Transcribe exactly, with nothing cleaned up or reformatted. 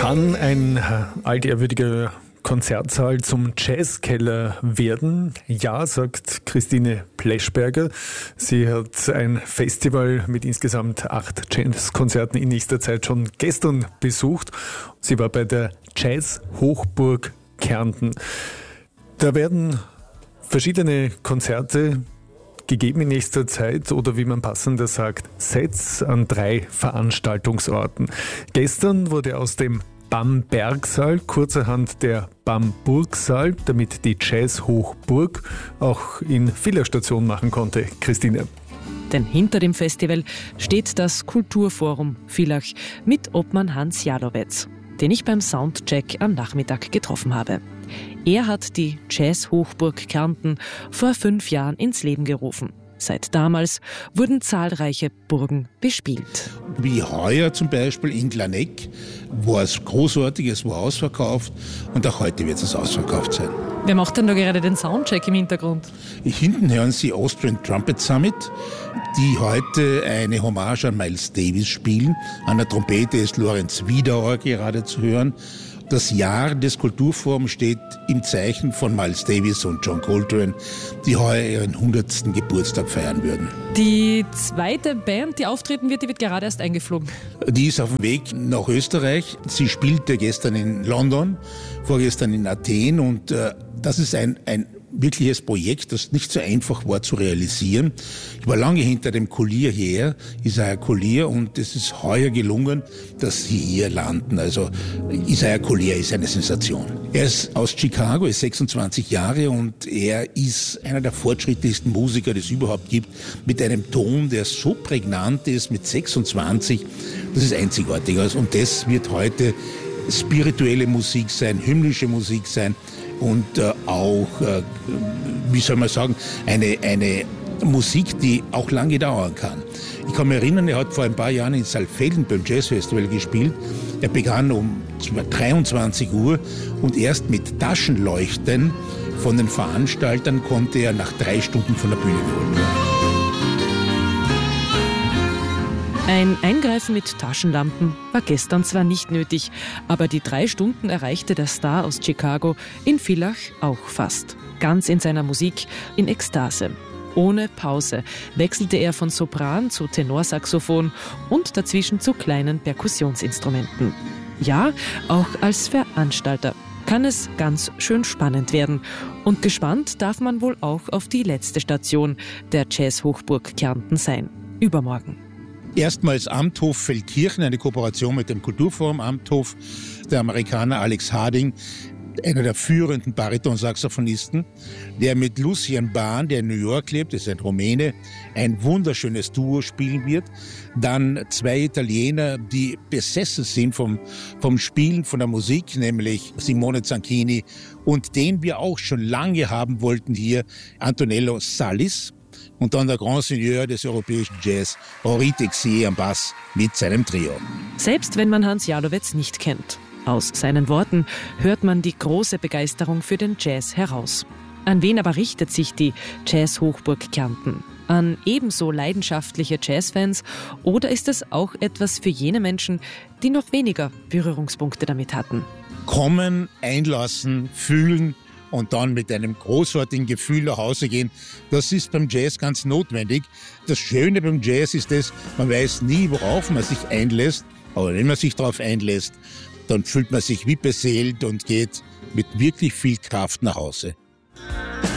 Kann ein altehrwürdiger Konzertsaal zum Jazzkeller werden? Ja, sagt Christine Pleschberger. Sie hat ein Festival mit insgesamt acht Jazzkonzerten in nächster Zeit schon gestern besucht. Sie war bei der Jazz-Hochburg Kärnten. Da werden verschiedene Konzerte gegeben in nächster Zeit oder wie man passender sagt, Sets an drei Veranstaltungsorten. Gestern wurde aus dem Bambergsaal kurzerhand der Bamburgsaal, damit die Jazz-Hochburg auch in Villach Station machen konnte. Christine. Denn hinter dem Festival steht das Kulturforum Villach mit Obmann Hans Jalowetz, den ich beim Soundcheck am Nachmittag getroffen habe. Er hat die Jazz-Hochburg Kärnten vor fünf Jahren ins Leben gerufen. Seit damals wurden zahlreiche Burgen bespielt. Wie heuer zum Beispiel in Glaneck war es großartig, es war ausverkauft und auch heute wird es ausverkauft sein. Wer macht denn da gerade den Soundcheck im Hintergrund? Hinten hören Sie Austrian Trumpet Summit, die heute eine Hommage an Miles Davis spielen. An der Trompete ist Lorenz Wiedauer gerade zu hören. Das Jahr des Kulturforums steht im Zeichen von Miles Davis und John Coltrane, die heuer ihren hundertsten Geburtstag feiern würden. Die zweite Band, die auftreten wird, die wird gerade erst eingeflogen. Die ist auf dem Weg nach Österreich. Sie spielte gestern in London, vorgestern in Athen und äh, das ist ein, ein wirkliches Projekt, das nicht so einfach war zu realisieren. Ich war lange hinter dem Collier her, Isaiah Collier, und es ist heuer gelungen, dass sie hier landen. Also Isaiah Collier ist eine Sensation. Er ist aus Chicago, ist sechsundzwanzig Jahre und er ist einer der fortschrittlichsten Musiker, die es überhaupt gibt, mit einem Ton, der so prägnant ist, mit sechsundzwanzig. Das ist einzigartig. Und das wird heute spirituelle Musik sein, hymnische Musik sein. Und äh, auch, äh, wie soll man sagen, eine, eine Musik, die auch lange dauern kann. Ich kann mich erinnern, er hat vor ein paar Jahren in Saalfelden beim Jazzfestival gespielt. Er begann um dreiundzwanzig Uhr und erst mit Taschenleuchten von den Veranstaltern konnte er nach drei Stunden von der Bühne geholt werden. Ein Eingreifen mit Taschenlampen war gestern zwar nicht nötig, aber die drei Stunden erreichte der Star aus Chicago in Villach auch fast. Ganz in seiner Musik, in Ekstase. Ohne Pause wechselte er von Sopran zu Tenorsaxophon und dazwischen zu kleinen Perkussionsinstrumenten. Ja, auch als Veranstalter kann es ganz schön spannend werden. Und gespannt darf man wohl auch auf die letzte Station der Jazz-Hochburg Kärnten sein. Übermorgen. Erstmals Amthof Feldkirchen, eine Kooperation mit dem Kulturforum Amthof, der Amerikaner Alex Harding, einer der führenden Baritonsaxophonisten, der mit Lucien Bahn, der in New York lebt, ist ein Rumäne, ein wunderschönes Duo spielen wird. Dann zwei Italiener, die besessen sind vom, vom Spielen, von der Musik, nämlich Simone Zanchini und den wir auch schon lange haben wollten hier, Antonello Salis. Und dann der Grand Seigneur des europäischen Jazz, Henri Texier am Bass mit seinem Trio. Selbst wenn man Hans Jalowetz nicht kennt, aus seinen Worten hört man die große Begeisterung für den Jazz heraus. An wen aber richtet sich die Jazz-Hochburg Kärnten? An ebenso leidenschaftliche Jazzfans oder ist es auch etwas für jene Menschen, die noch weniger Berührungspunkte damit hatten? Kommen, einlassen, fühlen und dann mit einem großartigen Gefühl nach Hause gehen, das ist beim Jazz ganz notwendig. Das Schöne beim Jazz ist es, man weiß nie, worauf man sich einlässt, aber wenn man sich darauf einlässt, dann fühlt man sich wie beseelt und geht mit wirklich viel Kraft nach Hause.